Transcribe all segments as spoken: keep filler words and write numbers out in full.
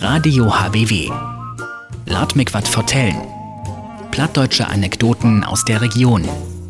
Radio H B W. Lad mich wat vertellen. Plattdeutsche Anekdoten aus der Region.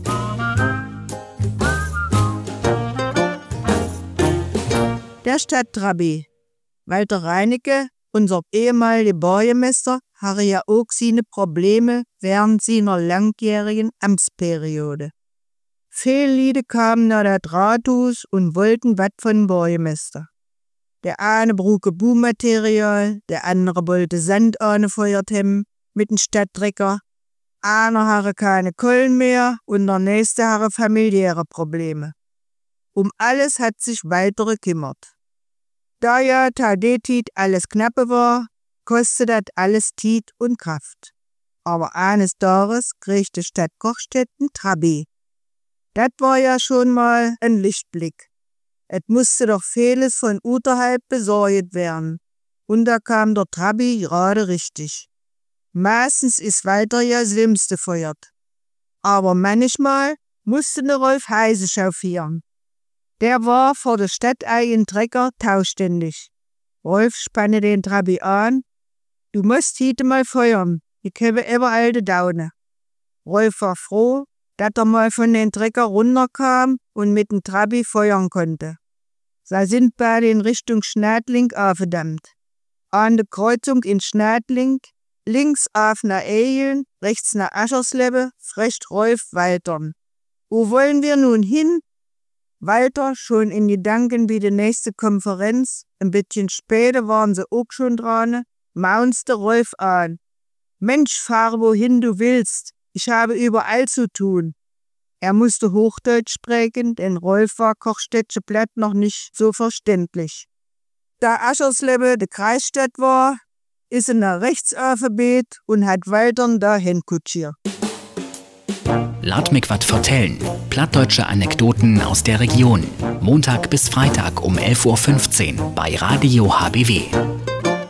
Der Stadttrabi. Walter Reinecke, unser ehemaliger Bürgermeister, hatte ja auch seine Probleme während seiner langjährigen Amtsperiode. Viele Leute kamen nach das Rathaus und wollten was von Bürgermeister. Der eine brauchte Baumaterial, der andere wollte Sand angefeuert haben mit dem Stadtdrecker. Einer hatte keine Kohlen mehr und der nächste hatte familiäre Probleme. Um alles hat sich Walter gekümmert. Da ja Tadetit alles knappe war, kostet das alles Tiet und Kraft. Aber eines Tages kriegte die Stadt Kochstetten Trabi. Das war ja schon mal ein Lichtblick. Es musste doch vieles von unterhalb besorgt werden. Und da kam der Trabi gerade richtig. Meistens ist Walter ja das Schlimmste feuert. Aber manchmal musste der Rolf Heise chauffieren. Der war vor der stadteigenen Trecker tauständig. Rolf spanne den Trabi an. Du musst heute mal feuern, ich habe überall die Daune. Rolf war froh, dass er mal von den Trecker runterkam und mit dem Trabi feuern konnte. Sie sind beide in Richtung Schnadling aufgedammt. An der Kreuzung in Schnadling, links auf nach Eilen, rechts nach Aschersleben, frecht Rolf Waltern. Wo wollen wir nun hin? Walter schon in Gedanken wie die nächste Konferenz, ein bisschen später waren sie auch schon dran, maunste Rolf an. Mensch, fahr wohin du willst, ich habe überall zu tun. Er musste Hochdeutsch sprechen, denn Rolf war Kochstädtsche Platt noch nicht so verständlich. Da Aschersleben die Kreisstadt war, ist er nach rechts aufgebet und hat Waltern dahin kutschiert. Lad mich wat vertellen. Plattdeutsche Anekdoten aus der Region. Montag bis Freitag um elf Uhr fünfzehn bei Radio H B W.